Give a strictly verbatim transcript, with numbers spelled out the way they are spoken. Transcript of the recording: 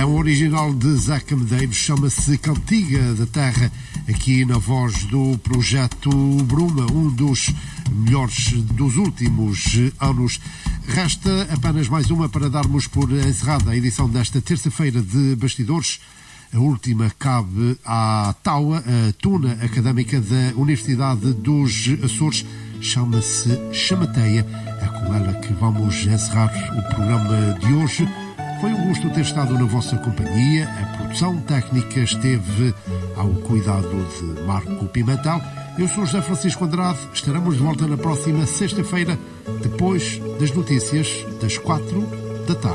um original de Zeca Medeiros, chama-se Cantiga da Terra, aqui na voz do Projeto Bruma, um dos melhores dos últimos anos. Resta apenas mais uma para darmos por encerrada a edição desta terça-feira de Bastidores. A última cabe à TAUA, a Tuna Académica da Universidade dos Açores. Chama-se Chamateia. É com ela que vamos encerrar o programa de hoje. Foi um gosto ter estado na vossa companhia. A produção técnica esteve ao cuidado de Marco Pimentel. Eu sou José Francisco Andrade. Estaremos de volta na próxima sexta-feira, depois das notícias das quatro da tarde.